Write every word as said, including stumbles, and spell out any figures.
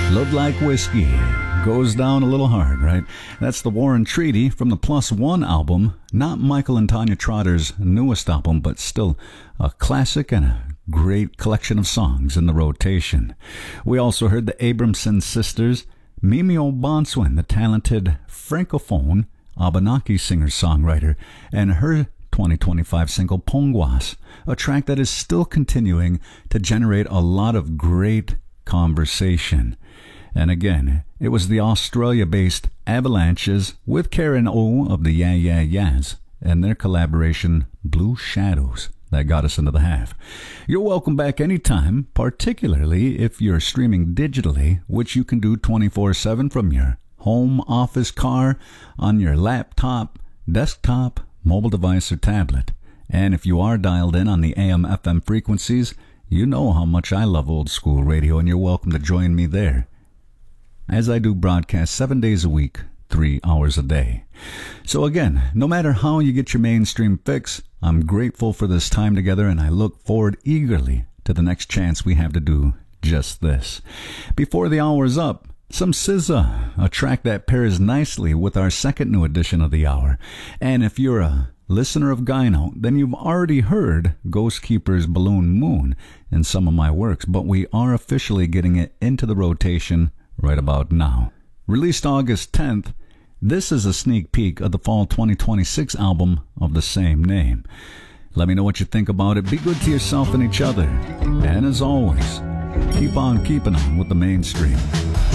Look Like Whiskey. Goes down a little hard, right? That's the War and Treaty from the Plus One album. Not Michael and Tanya Trotter's newest album, but still a classic and a great collection of songs in the rotation. We also heard the Abramson sisters, Mimi O'Bonswin, the talented Francophone Abenaki singer-songwriter, and her twenty twenty-five single Pongwas, a track that is still continuing to generate a lot of great conversation. And again, it was the Australia-based Avalanches with Karen O of the Yeah Yeah Yeahs and their collaboration Blue Shadows that got us into the half. You're welcome back anytime, particularly if you're streaming digitally, which you can do twenty-four seven from your home, office, car, on your laptop, desktop, mobile device, or tablet. And if you are dialed in on the A M F M frequencies, you know how much I love old school radio, and you're welcome to join me there, as I do broadcast seven days a week, three hours a day. So again, no matter how you get your mainstream fix, I'm grateful for this time together, and I look forward eagerly to the next chance we have to do just this. Before the hour's up, some S Z A, a track that pairs nicely with our second new edition of the hour. And if you're a listener of Gyno, then you've already heard Ghost Keeper's Balloon Moon in some of my works, but we are officially getting it into the rotation right about now. Released August tenth, this is a sneak peek of the fall twenty twenty-six album of the same name. Let me know what you think about it. Be good to yourself and each other. And as always, keep on keeping on with the mainstream.